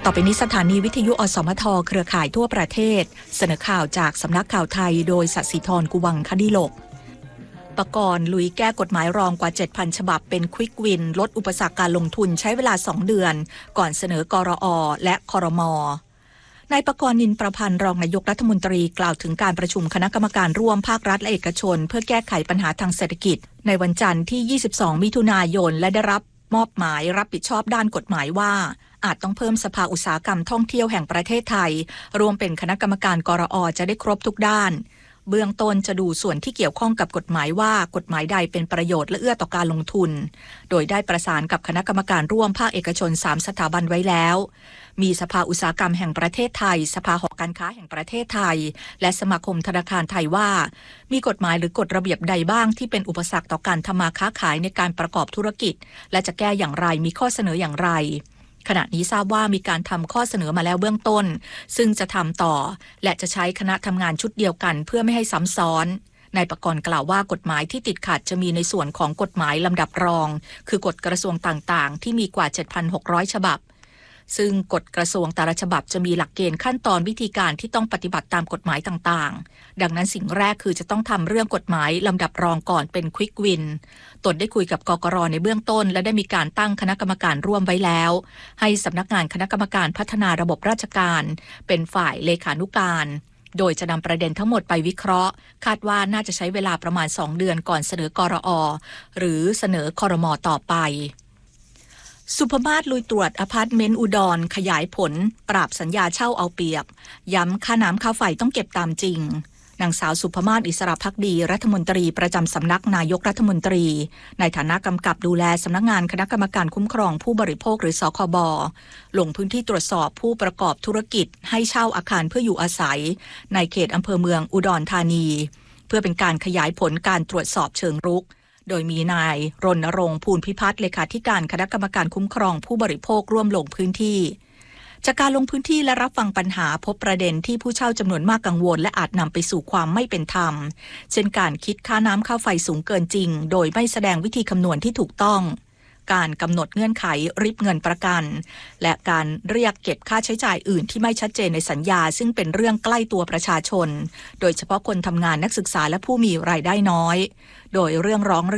ต่อไปนี้สถานีวิทยุอสมทเครือข่ายทั่วประเทศเสนอข่าวจากสำนักข่าวไทยโดยศศิธร กุวังคดิโลกปกรณ์ลุยแก้กฎหมายรองกว่า 7,000 ฉบับเป็นควิกวินลดอุปสรรคการลงทุนใช้เวลา2 เดือนก่อนเสนอกรอ.และครม.นายปกรณ์ นินประพันธ์รองนายกรัฐมนตรีกล่าวถึงการประชุมคณะกรรมการร่วมภาครัฐและเอกชนเพื่อแก้ไขปัญหาทางเศรษฐกิจในวันจันทร์ที่ 22 มิถุนายนและได้รับมอบหมายรับผิดชอบด้านกฎหมายว่าอาจต้องเพิ่มสภาอุตสาหกรรมท่องเที่ยวแห่งประเทศไทยรวมเป็นคณะกรรมการกรอ.จะได้ครบทุกด้านเบื้องต้นจะดูส่วนที่เกี่ยวข้องกับกฎหมายว่ากฎหมายใดเป็นประโยชน์และเอื้อต่อการลงทุนโดยได้ประสานกับคณะกรรมการร่วมภาคเอกชน3 สถาบันไว้แล้วมีสภาอุตสาหกรรมแห่งประเทศไทยสภาหอการค้าแห่งประเทศไทยและสมาคมธนาคารไทยว่ามีกฎหมายหรือกฎระเบียบใดบ้างที่เป็นอุปสรรคต่อการทำมาค้าขายในการประกอบธุรกิจและจะแก้อย่างไรมีข้อเสนออย่างไรขณะนี้ทราบว่ามีการทำข้อเสนอมาแล้วเบื้องต้นซึ่งจะทำต่อและจะใช้คณะทำงานชุดเดียวกันเพื่อไม่ให้ซ้ำซ้อนนายปกรณ์กล่าวว่ากฎหมายที่ติดขัดจะมีในส่วนของกฎหมายลำดับรองคือกฎกระทรวงต่างๆที่มีกว่า 7,600 ฉบับซึ่งกฎกระทรวงแต่ละฉบับจะมีหลักเกณฑ์ขั้นตอนวิธีการที่ต้องปฏิบัติตามกฎหมายต่างๆดังนั้นสิ่งแรกคือจะต้องทำเรื่องกฎหมายลำดับรองก่อนเป็นควิกวินตนได้คุยกับกกร.ในเบื้องต้นและได้มีการตั้งคณะกรรมการร่วมไว้แล้วให้สำนักงานคณะกรรมการพัฒนาระบบราชการเป็นฝ่ายเลขานุการโดยจะนำประเด็นทั้งหมดไปวิเคราะห์คาดว่าน่าจะใช้เวลาประมาณ2 เดือนก่อนเสนอกรอ.หรือเสนอครม.ต่อไปสุภมาศลุยตรวจอพาร์ตเมนต์อุดรขยายผลปราบสัญญาเช่าเอาเปรียบย้ำค่าน้ำค่าไฟต้องเก็บตามจริงนางสาวสุภมาศอิสระภักดีรัฐมนตรีประจำสำนักนายกรัฐมนตรีในฐานะกำกับดูแลสำนักงานคณะกรรมการคุ้มครองผู้บริโภคหรือสคบ.ลงพื้นที่ตรวจสอบผู้ประกอบธุรกิจให้เช่าอาคารเพื่ออยู่อาศัยในเขตอำเภอเมืองอุดรธานีเพื่อเป็นการขยายผลการตรวจสอบเชิงรุกโดยมีนายรณรงค์ภูลพิพัฒน์เลขาธิการคณะกรรมการคุ้มครองผู้บริโภคร่วมลงพื้นที่จากการลงพื้นที่และรับฟังปัญหาพบประเด็นที่ผู้เช่าจำนวนมากกังวลและอาจนำไปสู่ความไม่เป็นธรรมเช่นการคิดค่าน้ำค่าไฟสูงเกินจริงโดยไม่แสดงวิธีคำนวณที่ถูกต้องการกำหนดเงื่อนไขริบเงินประกันและการเรียกเก็บค่าใช้จ่ายอื่นที่ไม่ชัดเจนในสัญญาซึ่งเป็นเรื่องใกล้ตัวประชาชนโดยเฉพาะคนทำงานนักศึกษาและผู้มีรายได้น้อยโดยเรื่องร้อง